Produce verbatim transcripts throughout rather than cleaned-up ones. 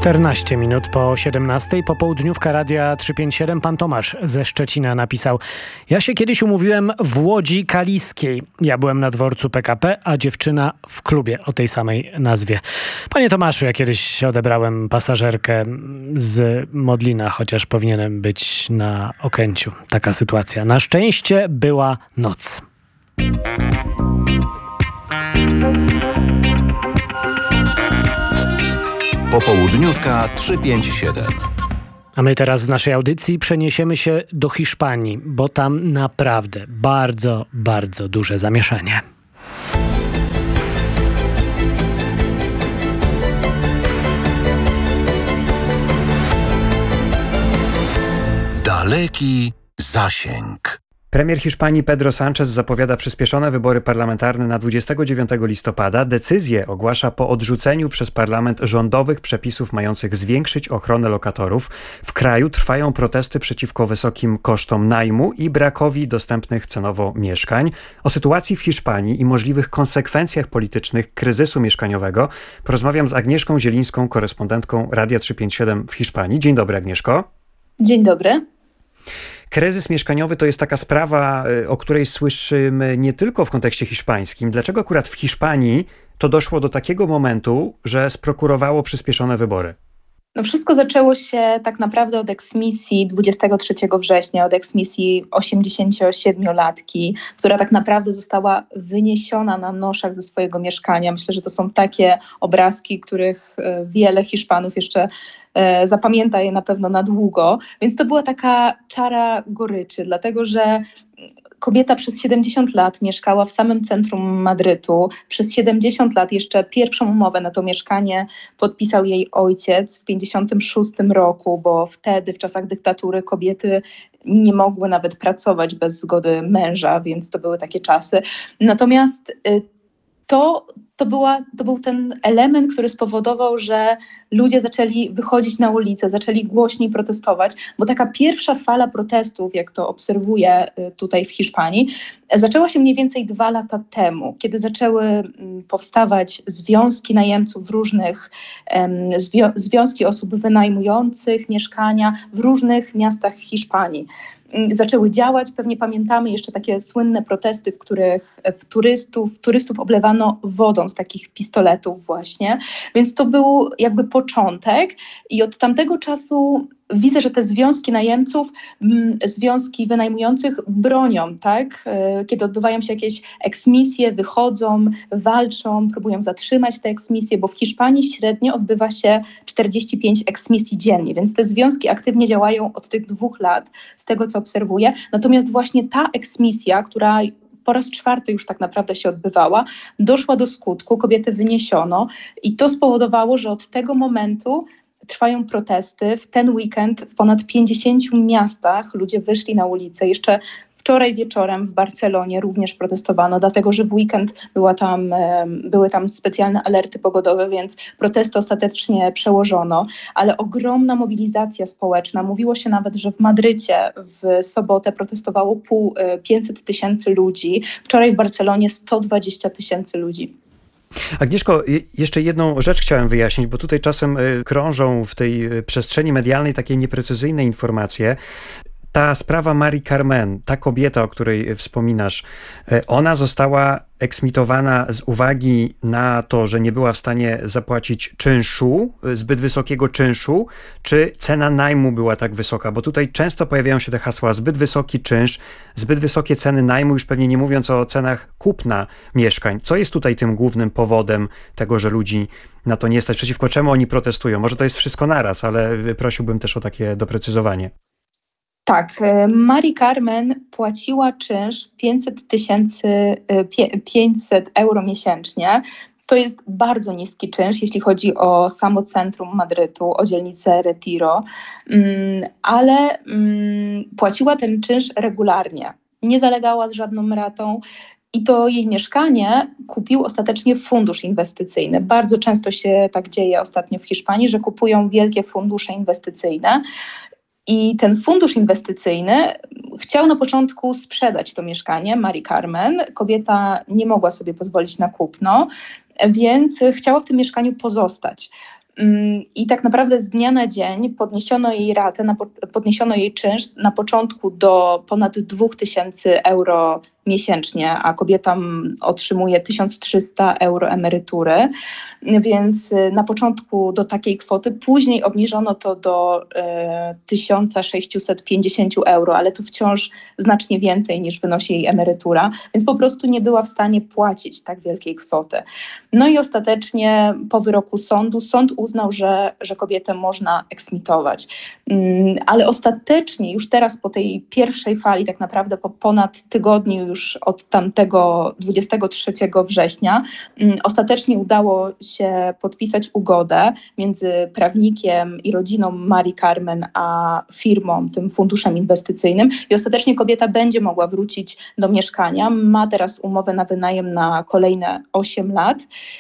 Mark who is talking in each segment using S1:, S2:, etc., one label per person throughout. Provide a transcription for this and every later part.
S1: czternaście minut po siedemnastej, popołudniówka Radia trzysta pięćdziesiąt siedem. Pan Tomasz ze Szczecina napisał: ja się kiedyś umówiłem w Łodzi Kaliskiej. Ja byłem na dworcu P K P, a dziewczyna w klubie o tej samej nazwie. Panie Tomaszu, ja kiedyś odebrałem pasażerkę z Modlina, chociaż powinienem być na Okęciu. Taka sytuacja. Na szczęście była noc.
S2: Popołudniówka trzysta pięćdziesiąt siedem.
S1: A my teraz z naszej audycji przeniesiemy się do Hiszpanii, bo tam naprawdę bardzo, bardzo duże zamieszanie.
S2: Daleki zasięg.
S3: Premier Hiszpanii Pedro Sánchez zapowiada przyspieszone wybory parlamentarne na dwudziestego dziewiątego listopada. Decyzję ogłasza po odrzuceniu przez parlament rządowych przepisów mających zwiększyć ochronę lokatorów. W kraju trwają protesty przeciwko wysokim kosztom najmu i brakowi dostępnych cenowo mieszkań. O sytuacji w Hiszpanii i możliwych konsekwencjach politycznych kryzysu mieszkaniowego porozmawiam z Agnieszką Zielińską, korespondentką Radia trzysta pięćdziesiąt siedem w Hiszpanii. Dzień dobry, Agnieszko.
S4: Dzień dobry.
S3: Kryzys mieszkaniowy to jest taka sprawa, o której słyszymy nie tylko w kontekście hiszpańskim. Dlaczego akurat w Hiszpanii to doszło do takiego momentu, że sprokurowało przyspieszone wybory?
S4: No wszystko zaczęło się tak naprawdę od eksmisji dwudziestego trzeciego września, od eksmisji osiemdziesięciosiedmiolatki, która tak naprawdę została wyniesiona na noszach ze swojego mieszkania. Myślę, że to są takie obrazki, których wiele Hiszpanów jeszcze e, zapamięta je na pewno na długo. Więc to była taka czara goryczy, dlatego że kobieta przez siedemdziesiąt lat mieszkała w samym centrum Madrytu. Przez siedemdziesiąt lat jeszcze pierwszą umowę na to mieszkanie podpisał jej ojciec w pięćdziesiątym szóstym roku, bo wtedy w czasach dyktatury kobiety nie mogły nawet pracować bez zgody męża, więc to były takie czasy. Natomiast y, to, to, była, to był ten element, który spowodował, że ludzie zaczęli wychodzić na ulicę, zaczęli głośniej protestować, bo taka pierwsza fala protestów, jak to obserwuję tutaj w Hiszpanii, zaczęła się mniej więcej dwa lata temu, kiedy zaczęły powstawać związki najemców różnych, um, zwią- związki osób wynajmujących mieszkania w różnych miastach Hiszpanii. Zaczęły działać. Pewnie pamiętamy jeszcze takie słynne protesty, w których w turystów, turystów oblewano wodą z takich pistoletów właśnie. Więc to był jakby początek i od tamtego czasu widzę, że te związki najemców, m, związki wynajmujących bronią, tak? Kiedy odbywają się jakieś eksmisje, wychodzą, walczą, próbują zatrzymać te eksmisje, bo w Hiszpanii średnio odbywa się czterdzieści pięć eksmisji dziennie, więc te związki aktywnie działają od tych dwóch lat, z tego co obserwuję. Natomiast właśnie ta eksmisja, która po raz czwarty już tak naprawdę się odbywała, doszła do skutku, kobiety wyniesiono i to spowodowało, że od tego momentu trwają protesty. W ten weekend w ponad pięćdziesięciu miastach ludzie wyszli na ulicę. Jeszcze wczoraj wieczorem w Barcelonie również protestowano, dlatego że w weekend była tam, były tam specjalne alerty pogodowe, więc protesty ostatecznie przełożono, ale ogromna mobilizacja społeczna. Mówiło się nawet, że w Madrycie w sobotę protestowało pół, pięćset tysięcy ludzi. Wczoraj w Barcelonie sto dwadzieścia tysięcy ludzi.
S3: Agnieszko, jeszcze jedną rzecz chciałem wyjaśnić, bo tutaj czasem krążą w tej przestrzeni medialnej takie nieprecyzyjne informacje. Ta sprawa Mari Carmen, ta kobieta, o której wspominasz, ona została eksmitowana z uwagi na to, że nie była w stanie zapłacić czynszu, zbyt wysokiego czynszu, czy cena najmu była tak wysoka? Bo tutaj często pojawiają się te hasła: zbyt wysoki czynsz, zbyt wysokie ceny najmu, już pewnie nie mówiąc o cenach kupna mieszkań. Co jest tutaj tym głównym powodem tego, że ludzi na to nie stać? Przeciwko czemu oni protestują? Może to jest wszystko naraz, ale prosiłbym też o takie doprecyzowanie.
S4: Tak, Mari Carmen płaciła czynsz pięćset tysięcy, pięćset euro miesięcznie. To jest bardzo niski czynsz, jeśli chodzi o samo centrum Madrytu, o dzielnicę Retiro, ale płaciła ten czynsz regularnie. Nie zalegała z żadną ratą. I to jej mieszkanie kupił ostatecznie fundusz inwestycyjny. Bardzo często się tak dzieje ostatnio w Hiszpanii, że kupują wielkie fundusze inwestycyjne. I ten fundusz inwestycyjny chciał na początku sprzedać to mieszkanie Mari Carmen. Kobieta nie mogła sobie pozwolić na kupno, więc chciała w tym mieszkaniu pozostać. I tak naprawdę z dnia na dzień podniesiono jej ratę, na, podniesiono jej czynsz na początku do ponad dwa tysiące euro miesięcznie, a kobieta otrzymuje tysiąc trzysta euro emerytury, więc na początku do takiej kwoty, później obniżono to do e, tysiąc sześćset pięćdziesiąt euro, ale to wciąż znacznie więcej niż wynosi jej emerytura, więc po prostu nie była w stanie płacić tak wielkiej kwoty. No i ostatecznie po wyroku sądu, sąd uznał, że, że kobietę można eksmitować. Um, ale ostatecznie, już teraz po tej pierwszej fali, tak naprawdę po ponad tygodniu już od tamtego dwudziestego trzeciego września, um, ostatecznie udało się podpisać ugodę między prawnikiem i rodziną Marii Carmen a firmą, tym funduszem inwestycyjnym, i ostatecznie kobieta będzie mogła wrócić do mieszkania. Ma teraz umowę na wynajem na kolejne osiem lat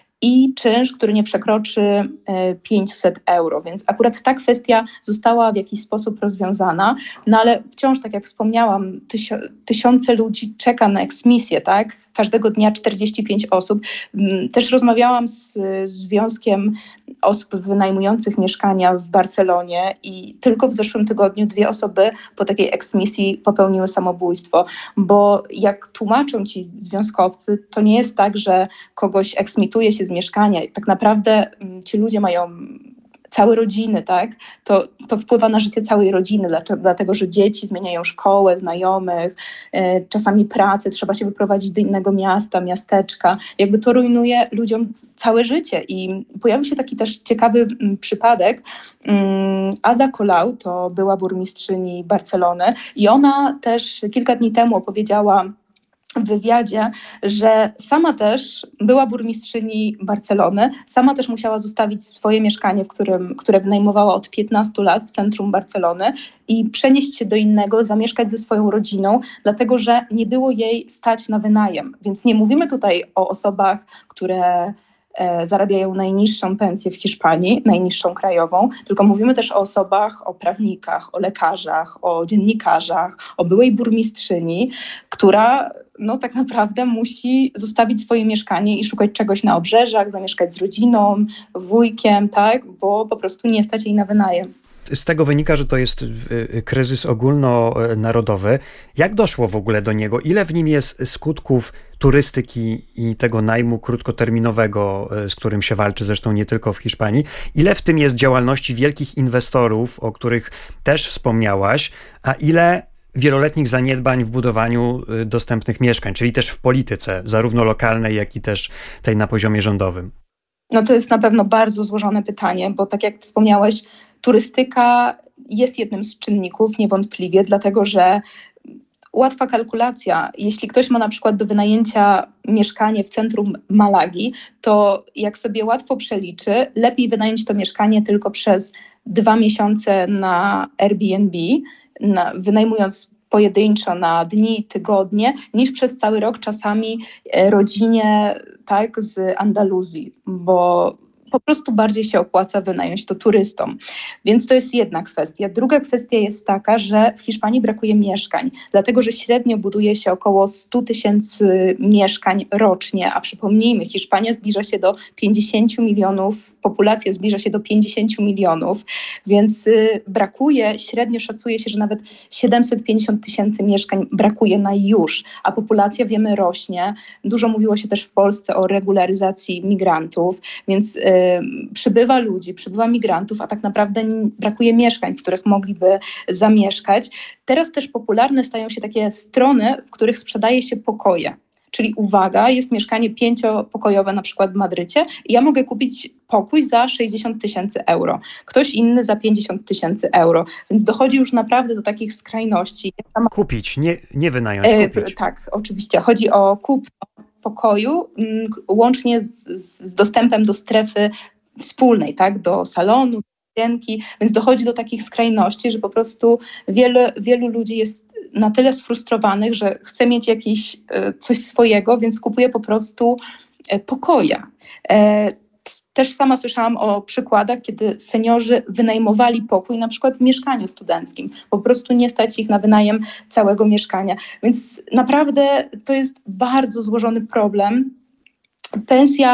S4: i czynsz, który nie przekroczy pięćset euro. Więc akurat ta kwestia została w jakiś sposób rozwiązana, no ale wciąż, tak jak wspomniałam, tysio- tysiące ludzi czeka na eksmisję, tak? Każdego dnia czterdzieści pięć osób. Też rozmawiałam z Związkiem Osób Wynajmujących Mieszkania w Barcelonie i tylko w zeszłym tygodniu dwie osoby po takiej eksmisji popełniły samobójstwo, bo jak tłumaczą ci związkowcy, to nie jest tak, że kogoś eksmituje się z mieszkania. Tak naprawdę ci ludzie mają całe rodziny, tak? To, to wpływa na życie całej rodziny, dlaczego, dlatego że dzieci zmieniają szkołę, znajomych, yy, czasami pracę, trzeba się wyprowadzić do innego miasta, miasteczka. Jakby to rujnuje ludziom całe życie. I pojawił się taki też ciekawy m, przypadek. Yy, Ada Colau to była burmistrzyni Barcelony i ona też kilka dni temu opowiedziała w wywiadzie, że sama też była burmistrzyni Barcelony, sama też musiała zostawić swoje mieszkanie, w którym, które wynajmowała od piętnastu lat w centrum Barcelony i przenieść się do innego, zamieszkać ze swoją rodziną, dlatego że nie było jej stać na wynajem. Więc nie mówimy tutaj o osobach, które e, zarabiają najniższą pensję w Hiszpanii, najniższą krajową, tylko mówimy też o osobach, o prawnikach, o lekarzach, o dziennikarzach, o byłej burmistrzyni, która no tak naprawdę musi zostawić swoje mieszkanie i szukać czegoś na obrzeżach, zamieszkać z rodziną, wujkiem, tak, bo po prostu nie stać jej na wynajem.
S3: Z tego wynika, że to jest kryzys ogólnonarodowy. Jak doszło w ogóle do niego? Ile w nim jest skutków turystyki i tego najmu krótkoterminowego, z którym się walczy zresztą nie tylko w Hiszpanii? Ile w tym jest działalności wielkich inwestorów, o których też wspomniałaś, a ile wieloletnich zaniedbań w budowaniu dostępnych mieszkań, czyli też w polityce, zarówno lokalnej, jak i też tej na poziomie rządowym?
S4: No to jest na pewno bardzo złożone pytanie, bo tak jak wspomniałeś, turystyka jest jednym z czynników niewątpliwie, dlatego że łatwa kalkulacja. Jeśli ktoś ma na przykład do wynajęcia mieszkanie w centrum Malagi, to jak sobie łatwo przeliczy, lepiej wynająć to mieszkanie tylko przez dwa miesiące na Airbnb, na, wynajmując pojedynczo na dni, tygodnie, niż przez cały rok czasami rodzinie, tak, z Andaluzji, bo po prostu bardziej się opłaca wynająć to turystom. Więc to jest jedna kwestia. Druga kwestia jest taka, że w Hiszpanii brakuje mieszkań, dlatego że średnio buduje się około sto tysięcy mieszkań rocznie, a przypomnijmy, Hiszpania zbliża się do pięćdziesięciu milionów, populacja zbliża się do pięćdziesięciu milionów, więc y, brakuje, średnio szacuje się, że nawet siedemset pięćdziesiąt tysięcy mieszkań brakuje na już, a populacja, wiemy, rośnie. Dużo mówiło się też w Polsce o regularyzacji migrantów, więc y, przybywa ludzi, przybywa migrantów, a tak naprawdę brakuje mieszkań, w których mogliby zamieszkać. Teraz też popularne stają się takie strony, w których sprzedaje się pokoje. Czyli uwaga, jest mieszkanie pięciopokojowe na przykład w Madrycie i ja mogę kupić pokój za sześćdziesiąt tysięcy euro, ktoś inny za pięćdziesiąt tysięcy euro, więc dochodzi już naprawdę do takich skrajności.
S3: Kupić, nie, nie wynająć, kupić.
S4: E, tak, oczywiście. Chodzi o kupno pokoju, m, łącznie z, z dostępem do strefy wspólnej, tak, do salonu, do łazienki, więc dochodzi do takich skrajności, że po prostu wiele, wielu ludzi jest na tyle sfrustrowanych, że chce mieć jakieś e, coś swojego, więc kupuje po prostu e, pokoje. E, Też sama słyszałam o przykładach, kiedy seniorzy wynajmowali pokój na przykład w mieszkaniu studenckim. Po prostu nie stać ich na wynajem całego mieszkania. Więc naprawdę to jest bardzo złożony problem. Pensja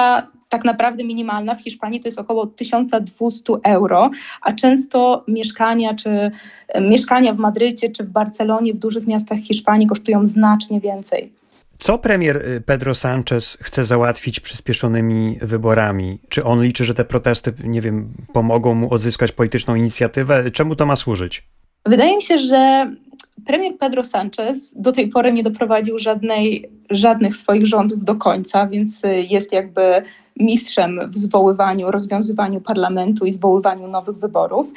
S4: tak naprawdę minimalna w Hiszpanii to jest około tysiąc dwieście euro, a często mieszkania czy mieszkania w Madrycie czy w Barcelonie, w dużych miastach Hiszpanii kosztują znacznie więcej.
S3: Co premier Pedro Sánchez chce załatwić przyspieszonymi wyborami? Czy on liczy, że te protesty, nie wiem, pomogą mu odzyskać polityczną inicjatywę? Czemu to ma służyć?
S4: Wydaje mi się, że premier Pedro Sánchez do tej pory nie doprowadził żadnej, żadnych swoich rządów do końca, więc jest jakby mistrzem w zwoływaniu, rozwiązywaniu parlamentu i zwoływaniu nowych wyborów.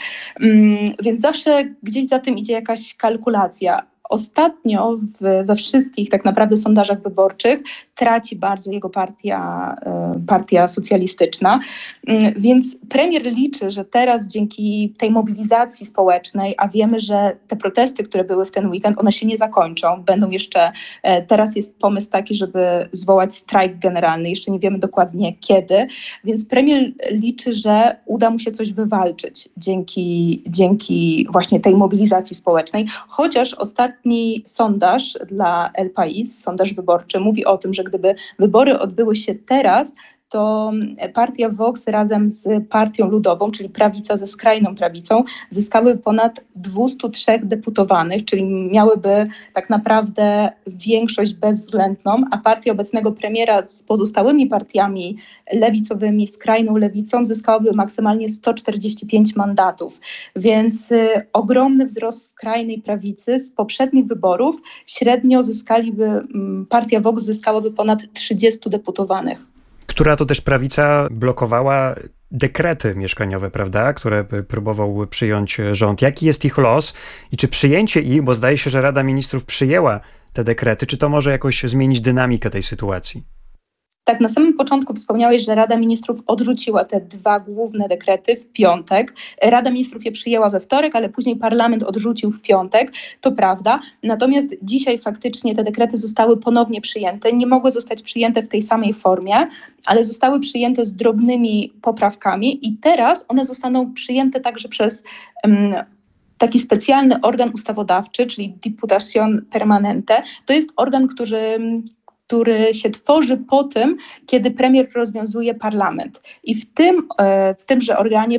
S4: Więc zawsze gdzieś za tym idzie jakaś kalkulacja. Ostatnio w, we wszystkich tak naprawdę sondażach wyborczych traci bardzo jego partia, partia socjalistyczna, więc premier liczy, że teraz dzięki tej mobilizacji społecznej, a wiemy, że te protesty, które były w ten weekend, one się nie zakończą, będą jeszcze, teraz jest pomysł taki, żeby zwołać strajk generalny, jeszcze nie wiemy dokładnie kiedy, więc premier liczy, że uda mu się coś wywalczyć dzięki, dzięki właśnie tej mobilizacji społecznej, chociaż ostatnio Ostatni sondaż dla El País, sondaż wyborczy, mówi o tym, że gdyby wybory odbyły się teraz, to partia Vox razem z Partią Ludową, czyli prawica ze skrajną prawicą, zyskały ponad dwieście trzy deputowanych, czyli miałyby tak naprawdę większość bezwzględną, a partia obecnego premiera z pozostałymi partiami lewicowymi, skrajną lewicą, zyskałaby maksymalnie sto czterdzieści pięć mandatów. Więc y, ogromny wzrost skrajnej prawicy z poprzednich wyborów średnio zyskaliby, y, partia Vox zyskałaby ponad trzydziestu deputowanych.
S3: Która to też prawica blokowała dekrety mieszkaniowe, prawda, które próbował przyjąć rząd. Jaki jest ich los i czy przyjęcie ich, bo zdaje się, że Rada Ministrów przyjęła te dekrety, czy to może jakoś zmienić dynamikę tej sytuacji?
S4: Tak, na samym początku wspomniałeś, że Rada Ministrów odrzuciła te dwa główne dekrety w piątek. Rada Ministrów je przyjęła we wtorek, ale później parlament odrzucił w piątek, to prawda. Natomiast dzisiaj faktycznie te dekrety zostały ponownie przyjęte. Nie mogły zostać przyjęte w tej samej formie, ale zostały przyjęte z drobnymi poprawkami i teraz one zostaną przyjęte także przez um, taki specjalny organ ustawodawczy, czyli Diputación Permanente. To jest organ, który... który się tworzy po tym, kiedy premier rozwiązuje parlament. I w tym, w tymże organie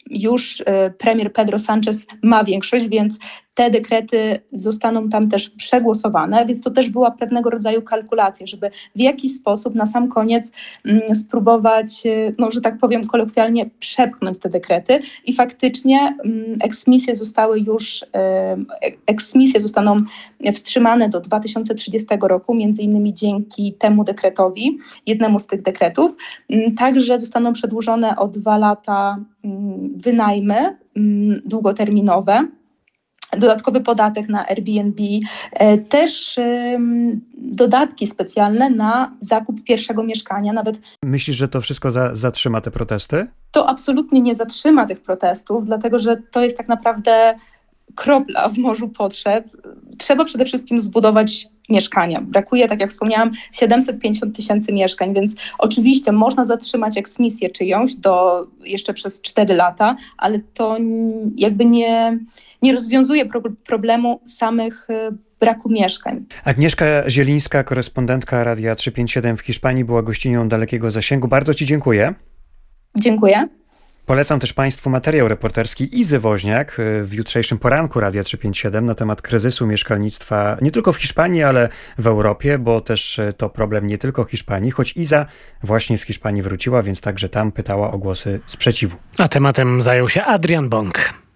S4: już premier Pedro Sánchez ma większość, więc te dekrety zostaną tam też przegłosowane, więc to też była pewnego rodzaju kalkulacja, żeby w jakiś sposób na sam koniec mm, spróbować, no, że tak powiem kolokwialnie, przepchnąć te dekrety i faktycznie mm, eksmisje zostały już, e, eksmisje zostaną wstrzymane do dwa tysiące trzydziestego roku, między innymi dzięki temu dekretowi, jednemu z tych dekretów. Mm, także zostaną przedłużone o dwa lata mm, wynajmy mm, długoterminowe. Dodatkowy podatek na Airbnb, też dodatki specjalne na zakup pierwszego mieszkania. Nawet
S3: myślisz, że to wszystko za, zatrzyma te protesty?
S4: To absolutnie nie zatrzyma tych protestów, dlatego że to jest tak naprawdę kropla w morzu potrzeb. Trzeba przede wszystkim zbudować mieszkania. Brakuje, tak jak wspomniałam, siedemset pięćdziesiąt tysięcy mieszkań, więc oczywiście można zatrzymać eksmisję czyjąś do jeszcze przez cztery lata, ale to jakby nie, nie rozwiązuje pro, problemu samych braku mieszkań.
S3: Agnieszka Zielińska, korespondentka Radia trzysta pięćdziesiąt siedem w Hiszpanii, była gościnią Dalekiego Zasięgu. Bardzo ci dziękuję.
S4: Dziękuję.
S3: Polecam też Państwu materiał reporterski Izy Woźniak w jutrzejszym poranku Radia trzysta pięćdziesiąt siedem na temat kryzysu mieszkalnictwa nie tylko w Hiszpanii, ale w Europie, bo też to problem nie tylko Hiszpanii, choć Iza właśnie z Hiszpanii wróciła, więc także tam pytała o głosy sprzeciwu.
S1: A tematem zajął się Adrian Bąk.